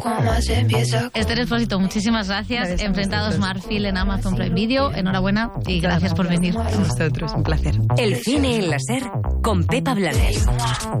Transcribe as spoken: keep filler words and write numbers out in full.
Esther Expósito, muchísimas gracias. gracias Enfrentados Marfil en Amazon Prime Video. Enhorabuena y gracias por venir. A vosotros, un placer. El cine en la SER con Pepa Blanes.